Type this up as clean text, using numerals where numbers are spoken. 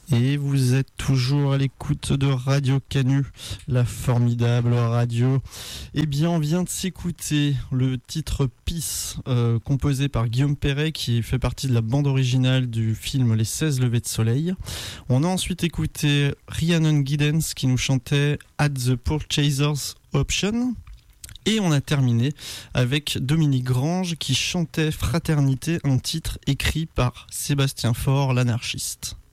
Et vous êtes toujours à l'écoute de Radio Canu, la formidable radio. Eh bien, on vient de s'écouter le titre Peace, composé par Guillaume Perret, qui fait partie de la bande originale du film Les 16 levées de soleil. On a ensuite écouté Rhiannon Giddens qui nous chantait At the Purchaser's Option. Et on a terminé avec Dominique Grange qui chantait Fraternité, un titre écrit par Sébastien Faure, l'anarchiste.